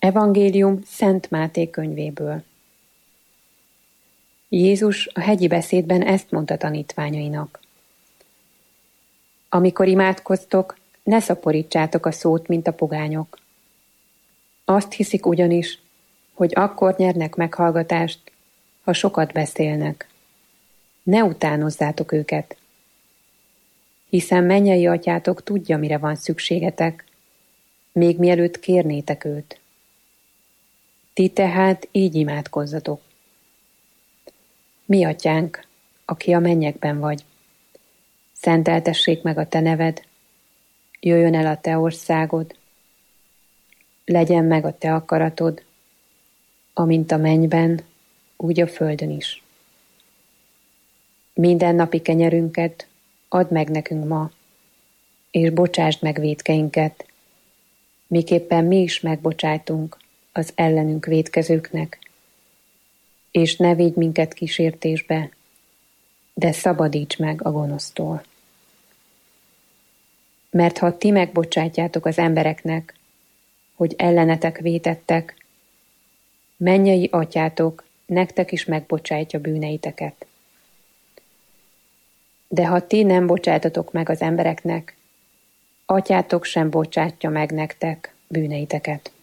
Evangélium Szent Máté könyvéből. Jézus a hegyi beszédben ezt mondta tanítványainak. Amikor imádkoztok, ne szaporítsátok a szót, mint a pogányok. Azt hiszik ugyanis, hogy akkor nyernek meghallgatást, ha sokat beszélnek. Ne utánozzátok őket, hiszen mennyei atyátok tudja, mire van szükségetek, még mielőtt kérnétek őt. Ti tehát így imádkozzatok. Mi atyánk, aki a mennyekben vagy, szenteltessék meg a te neved, jöjjön el a te országod, legyen meg a te akaratod, amint a mennyben, úgy a földön is. Minden napi kenyerünket add meg nekünk ma, és bocsásd meg vétkeinket, miképpen mi is megbocsájtunk az ellenünk vétkezőknek, és ne vigy minket kísértésbe, de szabadíts meg a gonosztól. Mert ha ti megbocsátjátok az embereknek, hogy ellenetek vétettek, mennyei atyátok nektek is megbocsátja bűneiteket. De ha ti nem bocsátatok meg az embereknek, atyátok sem bocsátja meg nektek bűneiteket.